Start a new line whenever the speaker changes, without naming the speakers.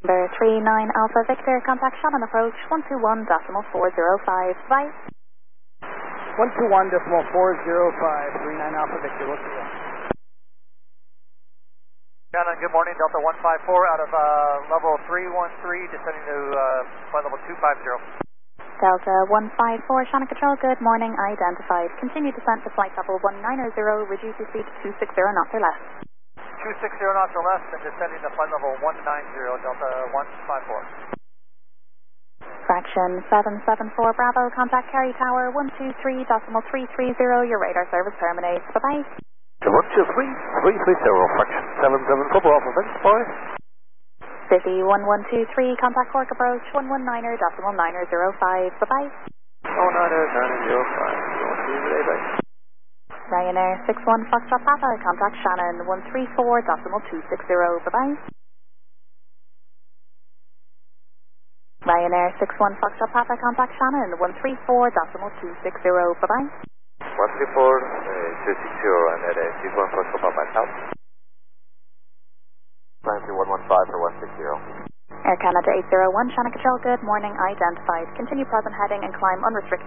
Number 39 Alpha Victor, contact Shannon approach 121.405. Bye.
121.405, 39 Alpha Victor, we'll see you.
Shannon, good morning, Delta 154 out of level 313, descending to flight level 250.
Delta 154, Shannon Control, good morning, identified. Continue descent to flight level 190, reduce your speed to 260 knots or less.
260 knots or less, and descending to flight level 190, Delta 154.
Fraction 774 Bravo, contact Kerry Tower 123.330, your radar service terminates. Bye-bye.
123.330, fraction 774 Bravo, identify.
City 1123, contact Cork approach 119.905. Bye-bye.
119.905,
Ryanair 61 Foxtrot Papa, contact Shannon 134.260. Bye-bye. Ryanair 61 Foxtrot Papa, contact Shannon 134.260. Bye-bye.
134.260, Ryanair 61 Foxtrot Papa, out. 9115 for 160.
Air Canada 801, Shannon Control, good morning, identified. Continue present heading and climb unrestricted.